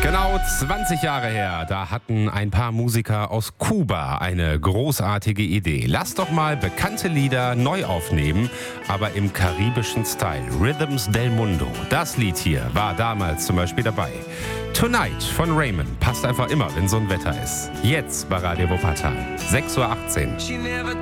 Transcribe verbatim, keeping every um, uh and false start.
Genau zwanzig Jahre her, da hatten ein paar Musiker aus Kuba eine großartige Idee. Lass doch mal bekannte Lieder neu aufnehmen, aber im karibischen Style. Rhythms del Mundo. Das Lied hier war damals zum Beispiel dabei. Tonight von Raymond passt einfach immer, wenn so ein Wetter ist. Jetzt bei Radio Wuppertal. sechs Uhr achtzehn.